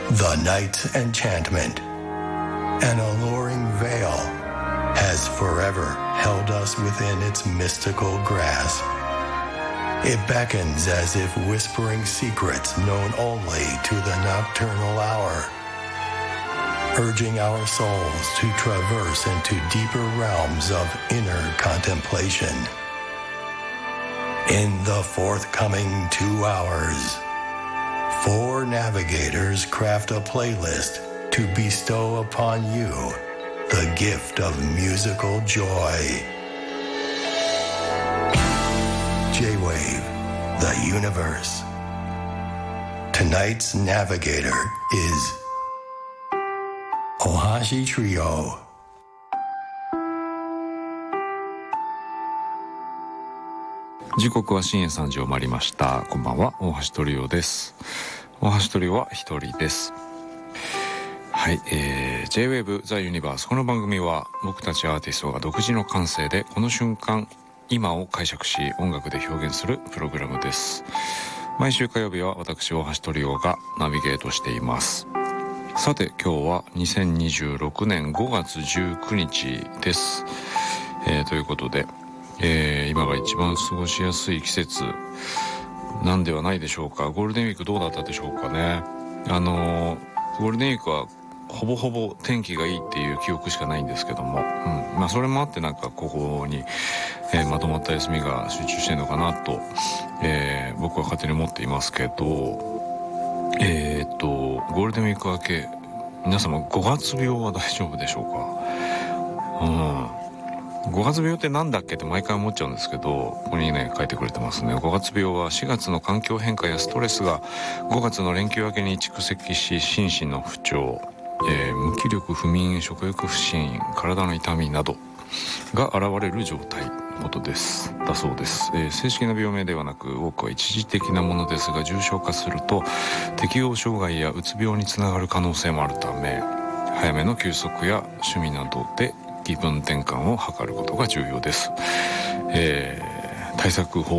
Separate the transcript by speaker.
Speaker 1: The night's enchantment, an alluring veil, has forever held us within its mystical grasp. It beckons as if whispering secrets known only to the nocturnal hour, urging our souls to traverse into deeper realms of inner contemplation. In the forthcoming 2 hours, 4 navigators craft a playlist to bestow upon you the gift of musical joy. J-Wave, the universe. Tonight's navigator is Ohashi Trio.
Speaker 2: 時刻は深夜3時を回りました。こんばんは、大橋トリオです。大橋トリオは一人です。はい、J-Wave The Universe。この番組は僕たちアーティストが独自の感性でこの瞬間今を解釈し音楽で表現するプログラムです。毎週火曜日は私大橋トリオがナビゲートしています。さて今日は2026年5月19日です。ということで、今が一番過ごしやすい季節なんではないでしょうか。ゴールデンウィークどうだったでしょうかね。ゴールデンウィークはほぼほぼ天気がいいっていう記憶しかないんですけども、まあそれもあってなんかここに、まとまった休みが集中してるのかなと、僕は勝手に思っていますけど、ゴールデンウィーク明け皆様5月病は大丈夫でしょうか。5月病ってなんだっけって毎回思っちゃうんですけど、ここにね書いてくれてますね。5月病は4月の環境変化やストレスが5月の連休明けに蓄積し心身の不調、無気力不眠食欲不振体の痛みなどが現れる状態のことですだそうです。正式な病名ではなく多くは一時的なものですが、重症化すると適応障害やうつ病につながる可能性もあるため、早めの休息や趣味などで気分転換を図ることが重要です。対策法